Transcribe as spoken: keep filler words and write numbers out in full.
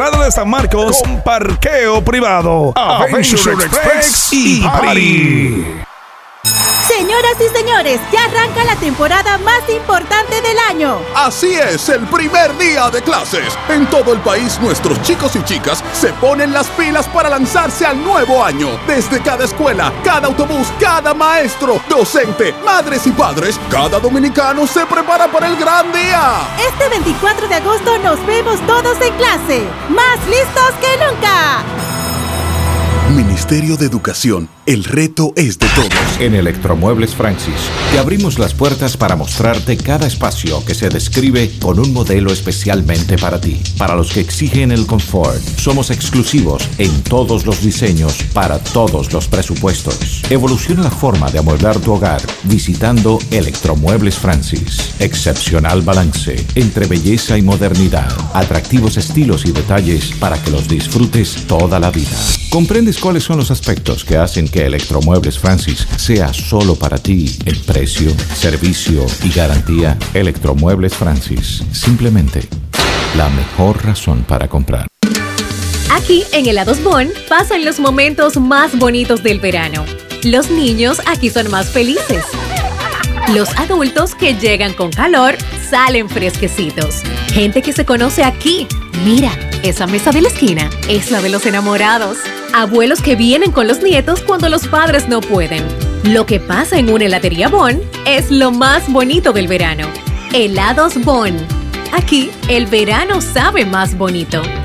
entrada de San Marcos con parqueo privado. Adventure Express y Party. Señoras y señores, ya arranca la temporada más importante del año. Así es, el primer día de clases. En todo el país, nuestros chicos y chicas se ponen las pilas para lanzarse al nuevo año. Desde cada escuela, cada autobús, cada maestro, docente, madres y padres, cada dominicano se prepara para el gran día. Este veinticuatro de agosto nos vemos todos en clase, más listos que nunca. Ministerio de Educación, el reto es de todos. En Electromuebles Francis, te abrimos las puertas para mostrarte cada espacio que se describe con un modelo especialmente para ti. Para los que exigen el confort, somos exclusivos en todos los diseños para todos los presupuestos. Evoluciona la forma de amueblar tu hogar visitando Electromuebles Francis. Excepcional balance entre belleza y modernidad. Atractivos estilos y detalles para que los disfrutes toda la vida. ¿Comprendes cuáles son los aspectos que hacen que Electromuebles Francis sea solo para ti en precio, servicio y garantía? Electromuebles Francis, simplemente la mejor razón para comprar. Aquí en Helados Bon pasan los momentos más bonitos del verano. Los niños aquí son más felices. Los adultos que llegan con calor salen fresquecitos. Gente que se conoce aquí. Mira, esa mesa de la esquina es la de los enamorados. Abuelos que vienen con los nietos cuando los padres no pueden. Lo que pasa en una heladería Bon es lo más bonito del verano. Helados Bon. Aquí, el verano sabe más bonito.